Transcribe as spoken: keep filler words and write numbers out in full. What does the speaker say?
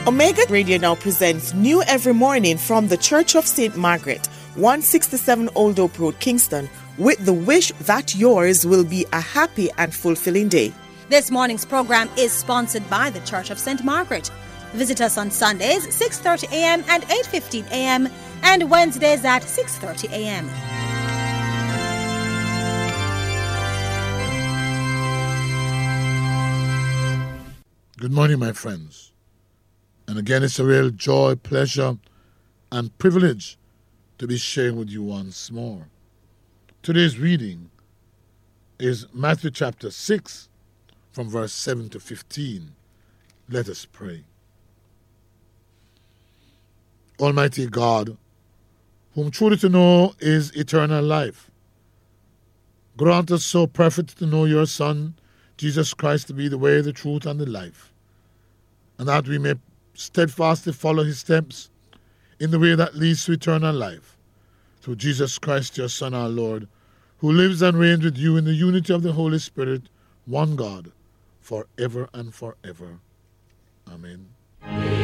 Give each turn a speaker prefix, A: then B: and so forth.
A: Omega Radio now presents New Every Morning from the Church of Saint Margaret, one sixty-seven Old Oak Road, Kingston, with the wish that yours will be a happy and fulfilling day.
B: This morning's program is sponsored by the Church of Saint Margaret. Visit us on Sundays, six thirty a.m. and eight fifteen a.m. and Wednesdays at six thirty a.m.
C: Good morning, my friends. And again, it's a real joy, pleasure, and privilege to be sharing with you once more. Today's reading is Matthew chapter six, from verse seven to fifteen. Let us pray. Almighty God, whom truly to know is eternal life, grant us so perfect to know your Son, Jesus Christ, to be the way, the truth, and the life, and that we may steadfastly follow his steps in the way that leads to eternal life, through Jesus Christ, your Son, our Lord, who lives and reigns with you in the unity of the Holy Spirit, one God, forever and forever. Amen.